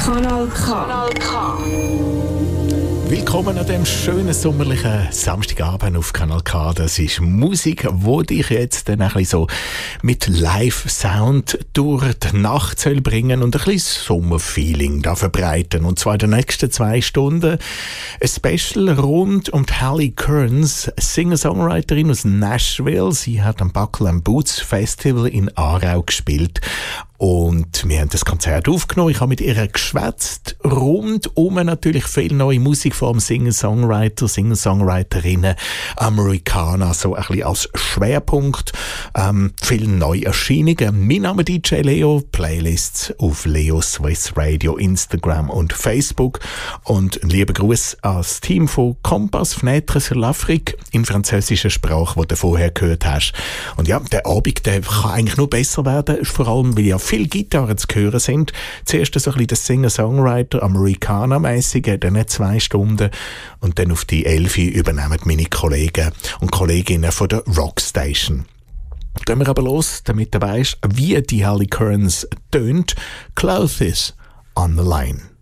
Kanal K. Willkommen an dem schönen sommerlichen Samstagabend auf Kanal K. Das ist Musik, wo dich jetzt dann ein bisschen so mit Live-Sound durch die Nacht soll bringen und ein bisschen Sommerfeeling da verbreiten. Und zwar in den nächsten 2 Stunden ein Special rund um die Hallie Kearns, Singer-Songwriterin aus Nashville. Sie hat am Buckle & Boots Festival in Aarau gespielt. Und wir haben das Konzert aufgenommen. Ich habe mit ihr geschwätzt. Rundum natürlich viel neue Musik von Singer-Songwriter, Singer-Songwriterinnen, Amerikaner, so ein bisschen als Schwerpunkt. Viele Neuerscheinungen. Mein Name ist DJ Leo. Playlists auf Leo Swiss Radio, Instagram und Facebook. Und ein lieber Gruß ans Team von Kompass Fenêtre sur l'Afrique in französischer Sprache, die du vorher gehört hast. Und ja, der Abend, der kann eigentlich nur besser werden, vor allem, weil ja viele Gitarren zu hören sind. Zuerst so ein bisschen das Singer-Songwriter, Amerikaner-mässig, dann 2 Stunden und dann auf die 11 übernehmen meine Kollegen und Kolleginnen von der Rockstation. Gehen wir aber los, damit du weisst, wie die Hallie Kearns tönt. Clothes on the Line.